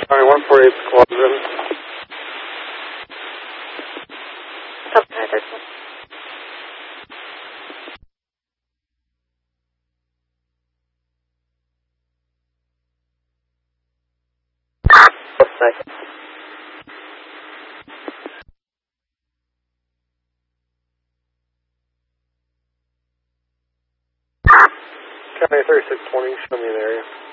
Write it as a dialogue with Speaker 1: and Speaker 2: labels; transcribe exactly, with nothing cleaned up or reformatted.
Speaker 1: County one forty-eight Squadron.
Speaker 2: Southside thirteen.
Speaker 3: Southside.
Speaker 1: County thirty-six twenty, show me an area.